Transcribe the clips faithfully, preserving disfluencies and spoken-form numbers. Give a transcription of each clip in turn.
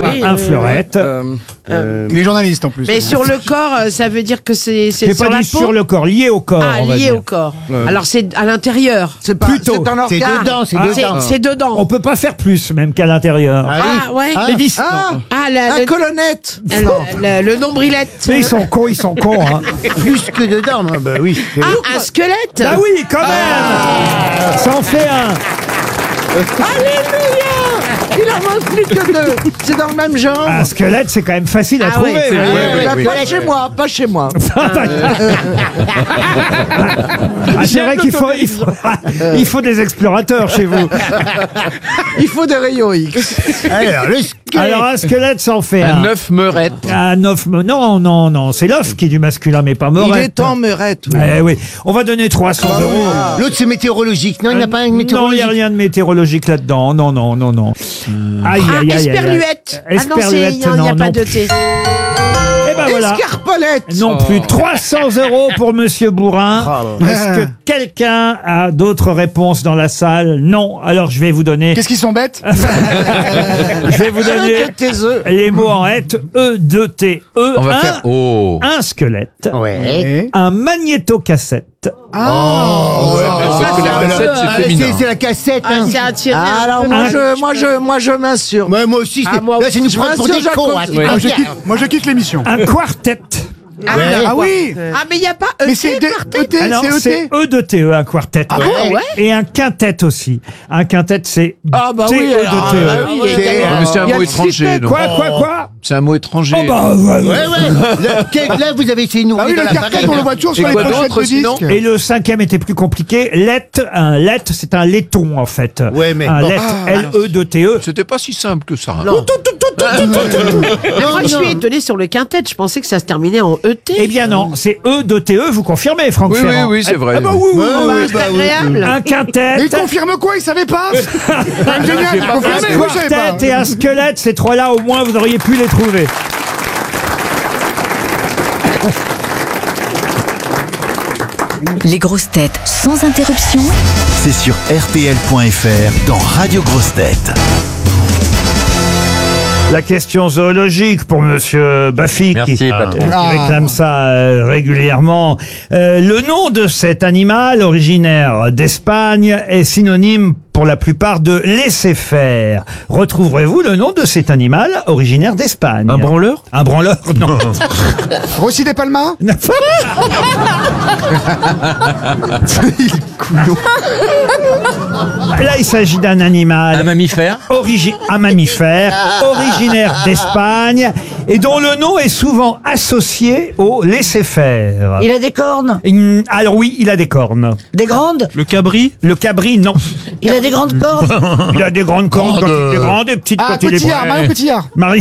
oui, un oui, fleurette. Euh, Euh, Il est journaliste en plus. Mais sur le corps, euh, ça veut dire que c'est c'est J'ai sur pas la dit peau. sur le corps, lié au corps. Ah, on va lié dire. au corps. Alors c'est à l'intérieur. c'est pas, Plutôt. c'est un organe. C'est dedans, c'est Ah, C'est dedans. c'est dedans. On peut pas faire plus, même qu'à l'intérieur. Ah ouais. Ah. Les vis. Ah, Ah, la- un le, colonnette. le, le- le nombrilette. Mais ils sont cons, ils sont cons. Hein. Plus que dedans, moi, bah oui. c'est- Ah, un squelette. Ah oui, quand même. Ça en fait un. Alléluia. Il en manque plus que deux. C'est dans le même genre. Un squelette, c'est quand même facile à Ah trouver. oui, c'est vous vrai. voyez. Là, oui, pas oui. chez moi, pas chez moi. Ah, c'est vrai qu'il faut, il faut, il faut des explorateurs chez vous. Il faut des rayons X. Alors, le squelette. Alors un squelette, ça en fait un. Un œuf meurette. Un œuf. me- Non, non, non, c'est l'œuf qui est du masculin, mais pas Il morette. est temps, meurette. oui. Eh oui, on va donner trois cents euros. L'autre, c'est météorologique. Non, il n'y a pas un Non, il n'y météorologique. a rien de météorologique là-dedans. Non, non, non, non. Aïe, Ah, aïe, aïe, aïe, aïe. esperluette. Ah non, c'est- Esperluette, il n'y a, non, pas non de plus. thé. Eh ben voilà. Escarpolette. Non plus. trois cents euros pour Monsieur Bourrin. Est-ce que quelqu'un a d'autres réponses dans la salle? Non. Alors je vais vous donner. Qu'est-ce qu'ils sont bêtes Je vais vous donner Avec tes œufs. les mots en hête. E, deux, T, E. On va un, faire. Oh. un squelette. Ouais. Un magnétocassette. Parce que la cassette, Ah, c'est c'est féminin. c'est la cassette. Ah, hein. c'est un tiré. Ah, alors moi Un- je, moi je, moi je m'insure. Ouais, moi aussi, c'est Ah, moi là, c'est nous aussi. prendre pour Je des m'insure, cons. Jacob. hein, c'est Ouais. pas moi je, bien. quitte, moi je quitte l'émission. Un quartet. Ah, Ouais. Ah oui Ah, mais il n'y a pas E Mais T, c'est de- quartet. E T, Alors c'est c'est E T. E de T E, un quartet. Ah bon, ouais. Et un quintet aussi. Un quintet, c'est Ah bah T E oui, de alors, T E. ah bah oui, il y a- C'est- Mais c'est un il y a mot le étranger. cité, donc. Quoi, quoi, quoi C'est un mot étranger. Oh bah, ouais, ouais. Ouais, ouais. Là, que- là, vous avez essayé de nous Ah oui, rouler le dans la cartel, farine. on le voit toujours Et sur les quoi pochettes d'autre, de sinon disques. Et le cinquième était plus compliqué. Lett, un lett, c'est un laiton en fait. Ouais, mais un bon. lett, L E de T E. C'était pas si simple que ça. hein. Non. Mais Non, moi, je non. suis étonné sur le quintet. Je pensais que ça se terminait en E T. Eh bien non, c'est E de T E, vous confirmez, Franck Oui, oui, Ferrand? oui, c'est vrai. Ah bah oui, oui, Ouais, oui. ouais, C'est bah oui. agréable. Un quintet, Mais il confirme quoi? Il savait pas C'est quand même génial, il un confirme, moi je savais pas. quartet et un squelette, ces trois-là, au moins, vous auriez pu les trouver. Les grosses têtes sans interruption. C'est sur R T L point F R dans Radio Grosses Têtes. La question zoologique pour Monsieur Baffy Merci, qui, patron. qui réclame ça euh, régulièrement. Euh, le nom de cet animal originaire d'Espagne est synonyme pour la plupart de laisser-faire. Retrouverez-vous le nom de cet animal originaire d'Espagne? Un branleur? Un branleur? Non. Rossi des Palmas Là, il s'agit d'un animal. Un mammifère? Origi- un mammifère originaire d'Espagne et dont le nom est souvent associé au laisser-faire. Il a des cornes, Hum, Alors oui, il a des cornes. des grandes. Le cabri? Le cabri, non. Il a des grandes cornes. Il a des grandes cornes quand il est grand, des petites Ah, quand il est Cotillard, petit. Mario Cotillard. Marie.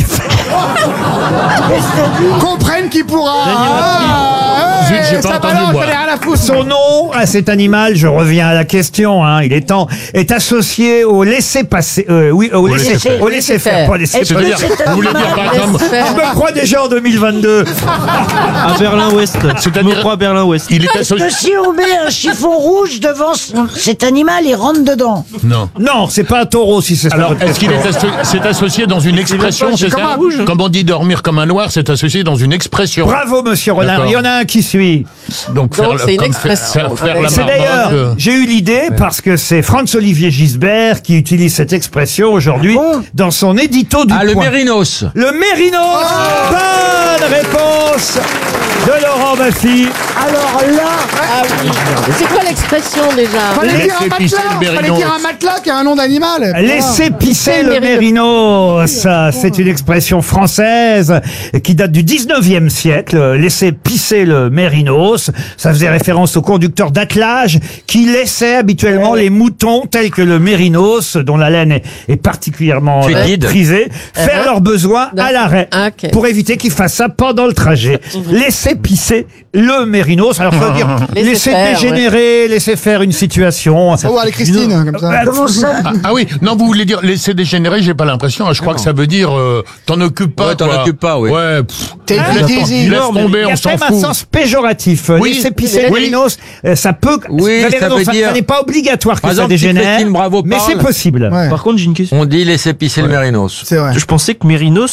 Comprenne qui pourra. Ah, Zut, j'ai eh, pas ça entendu, balance, moi. j'en ai rien à foutre. Son nom à cet animal, je reviens à la question, hein, il est temps, est associé au laisser-passer, euh, oui, au laisser, laisser- au laisser-faire, pas laisser. Est-ce que C'est-à-dire, cet vous voulez animal dire par exemple, Je me crois déjà en deux mille vingt-deux. À Berlin-Ouest. Je me crois à Berlin-Ouest. il est Est-ce associé. que si on met un chiffon rouge devant son- cet animal, il rentre dedans? Non. Non, c'est pas un taureau si c'est ça. Alors, votre est-ce qu'il est question. asso- c'est associé dans une expression, c'est comme ça un rouge. Comme on dit dormir comme un noir, c'est associé dans une expression. Bravo, monsieur Rollin. D'accord. Il y en a un qui suit. Donc, faire le- c'est une comme faire- expression. faire- faire la C'est d'ailleurs, marmotte. j'ai eu l'idée parce que c'est Franz-Olivier Gisbert qui utilise cette expression aujourd'hui dans son édito du Ah, le Point. mérinos. Le mérinos. Bonne réponse de Laurent Baffy. Alors là, C'est quoi l'expression déjà? Fallait dire un Laissez pisser matelas. le Fallait mérinos. dire un matelas qui a un nom d'animal. Laissez pisser le mérinos. Ça, c'est une expression française qui date du dix-neuvième siècle. Laissez pisser le mérinos. Ça faisait référence aux conducteurs d'attelage qui laissaient habituellement les moutons tels que le mérinos, dont la laine est, est particulièrement euh, Fétide. prisée, faire leurs besoins à l'arrêt Ah, ok. pour éviter qu'ils fassent ça pendant le trajet. Laissez pisser le mérinos. Alors, faut dire, Laissez laissez faire, dégénérer, laissez faire une situation. Oh, allez, Christine, comme ça. comment ça? Ah, ah oui, non, vous voulez dire laisser dégénérer, j'ai pas l'impression. Je crois que ça veut dire euh, t'en occupe pas. Ouais, t'en quoi. occupes pas, oui. Ouais, pff, Take laisse, it tom- easy. laisse Non, mais tomber, il y a on s'en quand même un fout. sens péjoratif. Oui. Laisser pisser le Oui. mérinos, euh, ça peut. Oui, vous avez ça raison, veut ça, dire- ça n'est pas obligatoire que Par ça exemple, si dégénère. Christine Bravo mais parle- c'est possible. Ouais. Par contre, j'ai une question. On dit laisser pisser le mérinos. C'est vrai. Je pensais que mérinos,